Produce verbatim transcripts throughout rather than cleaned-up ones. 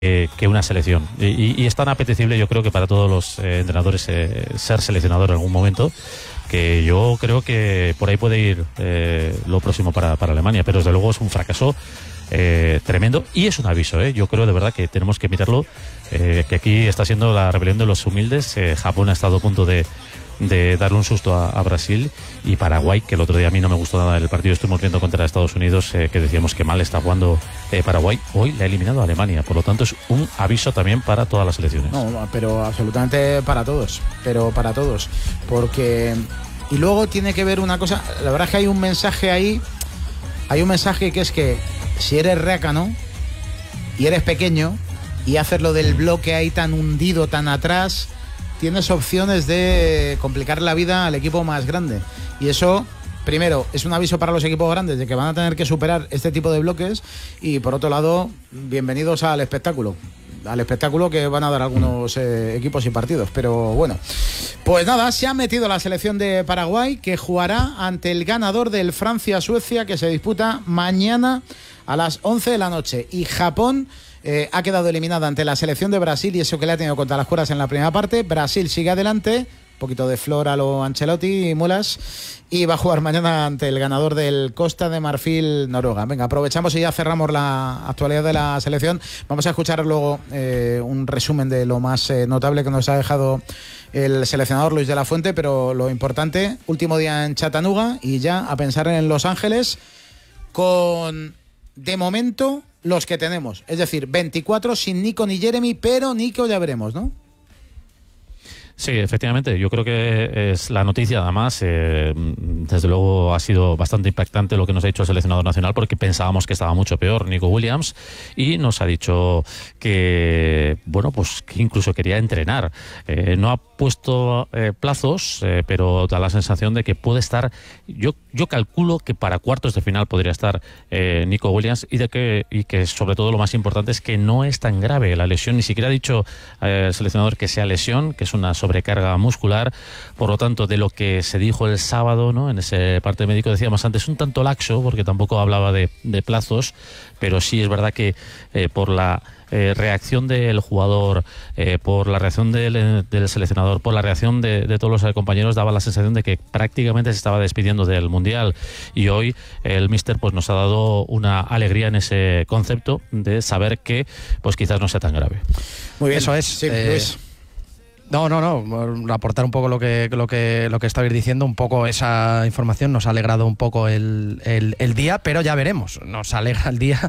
eh, que una selección. Y, y es tan apetecible, yo creo que para todos los eh, entrenadores eh, ser seleccionador en algún momento, que yo creo que por ahí puede ir eh, lo próximo para, para Alemania, pero desde luego es un fracaso eh, tremendo y es un aviso, ¿eh? Yo creo de verdad que tenemos que mirarlo, eh, que aquí está siendo la rebelión de los humildes. eh, Japón ha estado a punto de de darle un susto a, a Brasil, y Paraguay, que el otro día a mí no me gustó nada el partido, estuvimos viendo contra Estados Unidos, eh, que decíamos que mal está jugando eh, Paraguay, hoy le ha eliminado a Alemania, por lo tanto es un aviso también para todas las selecciones. No, pero absolutamente para todos, pero para todos, porque y luego tiene que ver una cosa, la verdad es que hay un mensaje ahí, hay un mensaje que es que si eres rácano y eres pequeño y haces lo del bloque ahí tan hundido, tan atrás, tienes opciones de complicar la vida al equipo más grande. Y eso, primero, es un aviso para los equipos grandes de que van a tener que superar este tipo de bloques. Y por otro lado, bienvenidos al espectáculo. Al espectáculo que van a dar algunos eh, equipos y partidos. Pero bueno, pues nada, se ha metido la selección de Paraguay, que jugará ante el ganador del Francia-Suecia, que se disputa mañana a las once de la noche. Y Japón Eh, ha quedado eliminada ante la selección de Brasil, y eso que le ha tenido contra las cuerdas en la primera parte. Brasil sigue adelante, un poquito de flor a lo Ancelotti y Mulas, y va a jugar mañana ante el ganador del Costa de Marfil-Noruega. Venga, aprovechamos y ya cerramos la actualidad de la selección. Vamos a escuchar luego eh, un resumen de lo más eh, notable que nos ha dejado el seleccionador Luis de la Fuente, pero lo importante, último día en Chattanooga y ya a pensar en Los Ángeles con, de momento, los que tenemos, es decir, veinticuatro sin Nico ni Jeremy, pero Nico ya veremos, ¿no? Sí, efectivamente, yo creo que es la noticia, además, eh, desde luego ha sido bastante impactante lo que nos ha dicho el seleccionador nacional, porque pensábamos que estaba mucho peor Nico Williams, y nos ha dicho que, bueno, pues que incluso quería entrenar. Eh, no ha puesto eh, plazos, eh, pero da la sensación de que puede estar, yo yo calculo que para cuartos de final podría estar eh, Nico Williams, y de que y que sobre todo lo más importante es que no es tan grave la lesión, ni siquiera ha dicho eh, el seleccionador que sea lesión, que es una sobrecarga muscular. Por lo tanto, de lo que se dijo el sábado, ¿no?, en ese parte médico, decíamos antes, un tanto laxo, porque tampoco hablaba de, de plazos, pero sí es verdad que eh, por la eh, reacción del jugador, eh, por la reacción del, del seleccionador, por la reacción de, de todos los compañeros, daba la sensación de que prácticamente se estaba despidiendo del Mundial. Y hoy el míster pues nos ha dado una alegría en ese concepto de saber que pues quizás no sea tan grave. Muy bien, eso es. Sí, eh, Luis. No, no, no, aportar un poco lo que lo que lo que estabais diciendo, un poco esa información nos ha alegrado un poco el, el, el día, pero ya veremos, nos alegra el día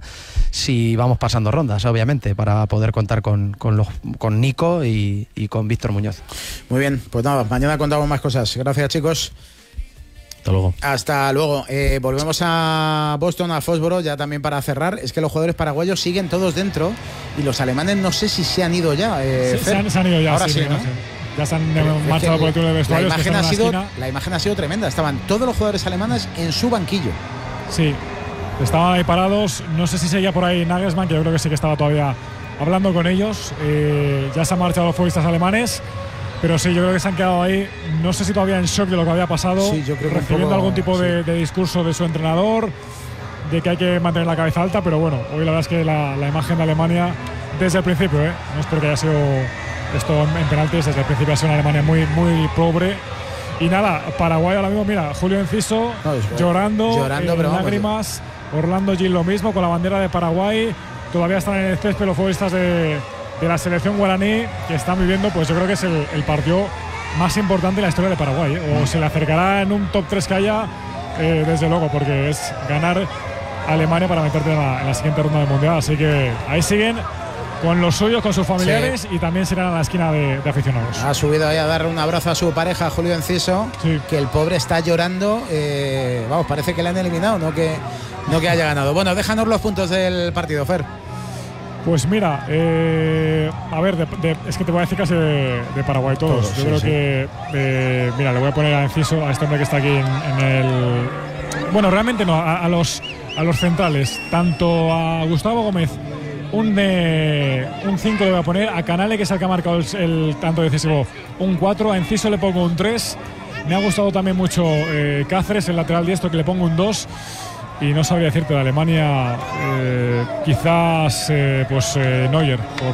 si vamos pasando rondas, obviamente, para poder contar con, con, los, con Nico y, y con Víctor Muñoz. Muy bien, pues nada, mañana contamos más cosas. Gracias, chicos. Hasta luego. Hasta luego. Eh, volvemos a Boston, a Foxboro, ya también para cerrar. Es que los jugadores paraguayos siguen todos dentro y los alemanes no sé si se han ido ya. Eh, sí, se, han, se han ido ya. Ahora sí, sí, ¿no? Ya se han marchado por el túnel de vestuarios. La imagen, ha sido, esquina. la imagen ha sido tremenda. Estaban todos los jugadores alemanes en su banquillo. Sí, estaban ahí parados. No sé si seguía por ahí Nagelsmann, que yo creo que sí que estaba todavía hablando con ellos. Eh, ya se han marchado los futbolistas alemanes. Pero sí, yo creo que se han quedado ahí, no sé si todavía en shock de lo que había pasado, sí, yo creo que recibiendo poco, algún tipo de, sí. de discurso de su entrenador, de que hay que mantener la cabeza alta, pero bueno, hoy la verdad es que la, la imagen de Alemania, desde el principio, ¿eh? no es porque haya sido esto en, en penaltis, desde el principio ha sido una Alemania muy, muy pobre. Y nada, Paraguay ahora mismo, mira, Julio Enciso no, llorando, llorando eh, pero lágrimas, vamos, Orlando Gil lo mismo, con la bandera de Paraguay, todavía están en el césped los futbolistas de... de la selección guaraní, que están viviendo, pues yo creo que es el, el partido más importante de la historia de Paraguay, ¿eh? O se le acercará en un top tres que haya, eh, desde luego, porque es ganar a Alemania para meterte en la, en la siguiente ronda del Mundial. Así que ahí siguen con los suyos, con sus familiares, sí. Y también se irán a la esquina de, de aficionados. Ha subido ahí a darle un abrazo a su pareja, Julio Enciso, sí. Que el pobre está llorando. Eh, vamos, parece que le han eliminado, no que, no que haya ganado. Bueno, déjanos los puntos del partido, Fer. Pues mira, eh, a ver, de, de, es que te voy a decir casi de, de Paraguay todos. todos Yo sí, creo sí. que, eh, mira, le voy a poner a Enciso, a este hombre que está aquí en, en el... Bueno, realmente no, a, a, los, a los centrales, tanto a Gustavo Gómez, un de un cinco le voy a poner, a Canale, que es el que ha marcado el, el tanto decisivo, un cuatro, a Enciso le pongo un tres, me ha gustado también mucho eh, Cáceres, el lateral diestro, que le pongo un dos. y no sabría decirte de Alemania, eh, quizás eh, pues eh, Neuer, por